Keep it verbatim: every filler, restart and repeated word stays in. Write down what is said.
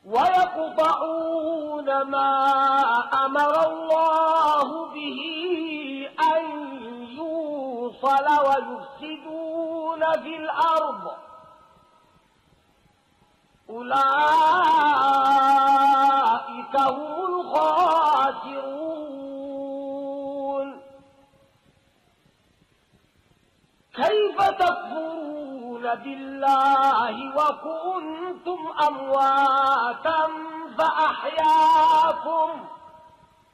ويقطعون ما أمر الله به أن يوصل ويفسدون في الأرض أولئك هم الخاسرون. كيف تكفرون بالله وكنتم أمواتا فأحياكم